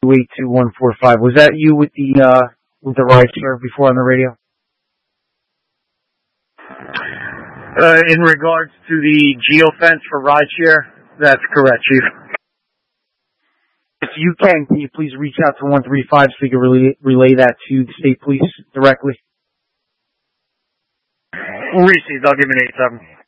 82145. Was that you with the ride share before on the radio? In regards to the geofence for rideshare, that's correct, Chief. If you can you please reach out to 135 so you can relay that to the state police directly? Received. I'll give you an 87.